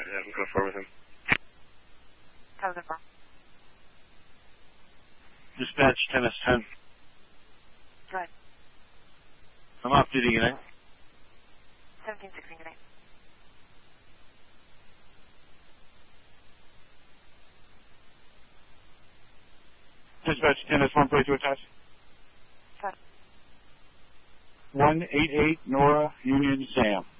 have him go forward with him. Have a good one. Dispatch 10S10. Go ahead. I'm off duty, good night. 1716, good night. Dispatch 10S1, please to attach. 188 Nora Union Sam.